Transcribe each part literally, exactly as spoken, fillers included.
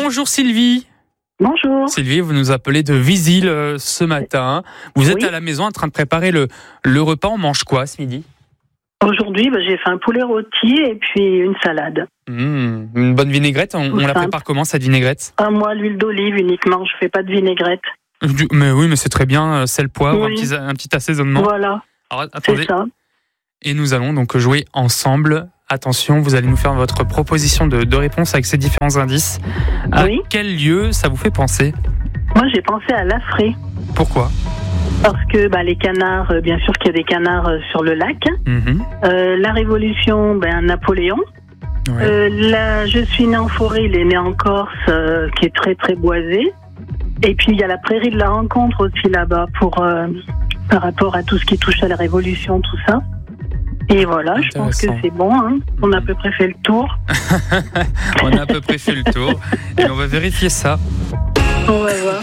Bonjour Sylvie. Bonjour. Sylvie, vous nous appelez de Visil euh, ce matin. Vous êtes Oui. à la maison en train de préparer le, le repas. On mange quoi ce midi ? Aujourd'hui, bah, j'ai fait un poulet rôti et puis une salade. Mmh, Une bonne vinaigrette. On, on la simple. prépare comment cette vinaigrette ? Un moi, l'huile d'olive uniquement. Je fais pas de vinaigrette. Du- Mais oui, mais c'est très bien. euh, Sel, poivre, Oui. un, petit, un petit assaisonnement. Voilà, Alors, c'est attendez. ça. Et nous allons donc jouer ensemble. Attention, vous allez nous faire votre proposition de, de réponse avec ces différents indices. À Oui. quel lieu ça vous fait penser ? Moi, j'ai pensé à l'Afré. Pourquoi ? Parce que bah, les canards, euh, bien sûr qu'il y a des canards euh, sur le lac. Mhm. Euh, la Révolution, ben, Napoléon. Ouais. Euh, là, je suis née en forêt, il est né en Corse, euh, qui est très très boisé. Et puis il y a la prairie de la rencontre aussi là-bas pour euh, par rapport à tout ce qui touche à la Révolution, tout ça. Et voilà, je pense que Intéressant. c'est bon. Hein. On a à peu près fait le tour. On a à peu près fait le tour. Et on va vérifier ça. On va voir.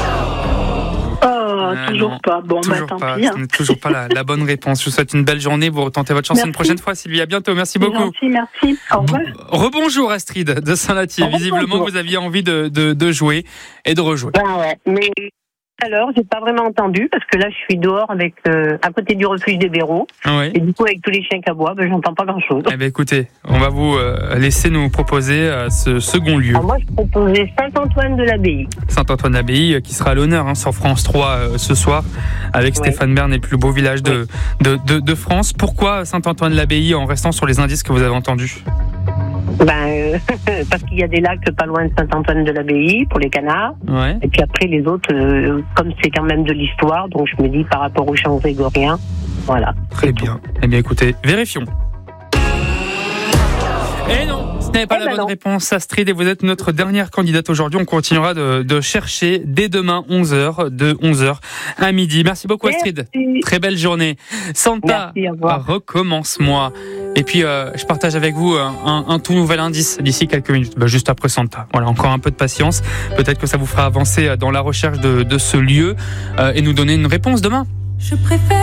Oh, Ah, toujours non, pas. Bon, bah Toujours tant pas, pis. Hein. ce n'est toujours pas la, la bonne réponse. Je vous souhaite une belle journée. Vous retentez votre chance Merci. une prochaine fois, Sylvie. À bientôt. Merci C'est beaucoup. gentil, merci. Au revoir. Rebonjour Astrid de Saint-Latier. Rebonjour. Visiblement, vous aviez envie de, de, de jouer et de rejouer. Ben ouais, mais alors j'ai pas vraiment entendu parce que là je suis dehors avec euh, à côté du refuge des Bérots Oui. et du coup avec tous les chiens qu'à boire, ben j'entends pas grand chose. Eh bien, écoutez, on va vous euh, laisser nous proposer euh, ce second lieu. Alors moi je proposais Saint-Antoine de l'Abbaye. Saint-Antoine-l'Abbaye, euh, qui sera à l'honneur hein, sur France trois euh, ce soir, avec Ouais. Stéphane Bern et le plus beau village de, de, de, de France. Pourquoi Saint-Antoine-l'Abbaye en restant sur les indices que vous avez entendus ? Ben euh, parce qu'il y a des lacs pas loin de Saint-Antoine de l'Abbaye pour les canards Ouais. et puis après les autres euh, comme c'est quand même de l'histoire donc je me dis par rapport aux chants grégoriens, voilà. Très c'est bien. Eh bien, écoutez, vérifions. Et non, ce n'est pas Eh la ben bonne non. réponse, Astrid, et vous êtes notre dernière candidate aujourd'hui. On continuera de, de chercher dès demain, onze heures, de onze heures à midi. Merci beaucoup, Astrid. Merci. Très belle journée. Santa, Merci, au revoir. recommence-moi. Et puis, euh, je partage avec vous un, un, un tout nouvel indice d'ici quelques minutes, bah, juste après Santa. Voilà, encore un peu de patience. Peut-être que ça vous fera avancer dans la recherche de, de ce lieu euh, et nous donner une réponse demain. Je préfère